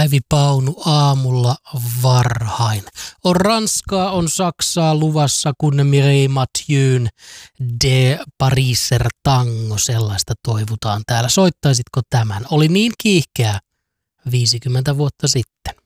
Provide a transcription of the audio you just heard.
Päivi Paunu aamulla varhain. On Ranskaa, on Saksaa luvassa, kun Mireille Mathieu'n De Pariser Tango, sellaista toivutaan täällä. Soittaisitko tämän? Oli niin kiihkeä 50 vuotta sitten.